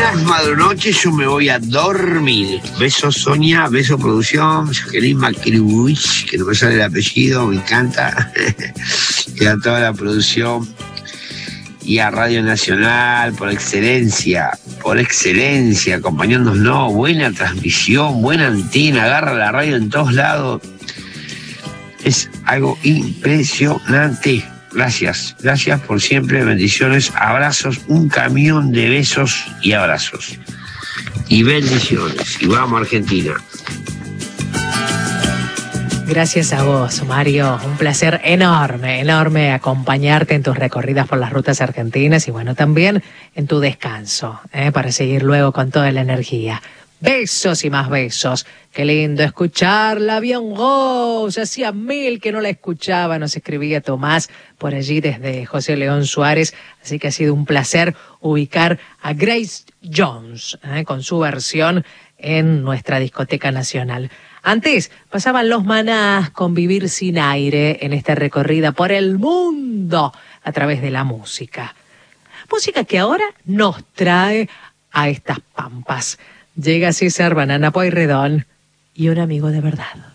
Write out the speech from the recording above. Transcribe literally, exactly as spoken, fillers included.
buenas madrunoches, yo me voy a dormir. Besos Sonia, beso producción, Jacqueline Macribuich, que no me sale el apellido, me encanta. Y a toda la producción. Y a Radio Nacional, por excelencia, por excelencia, acompañándonos, buena transmisión, buena antena, agarra la radio en todos lados. Es algo impresionante. Gracias, gracias por siempre, bendiciones, abrazos, un camión de besos y abrazos. Y bendiciones. Y vamos a Argentina. Gracias a vos, Mario. Un placer enorme, enorme acompañarte en tus recorridas por las rutas argentinas y bueno, también en tu descanso, ¿eh? Para seguir luego con toda la energía. Besos y más besos. Qué lindo escuchar la Avión Rose. Hacía mil que no la escuchaba. Nos escribía Tomás por allí desde José León Suárez. Así que ha sido un placer ubicar a Grace Jones, ¿eh? Con su versión en nuestra discoteca nacional. Antes pasaban los Manás con Vivir sin aire en esta recorrida por el mundo a través de la música. Música que ahora nos trae a estas pampas. Llega César Banana Pueyrredón y un amigo de verdad.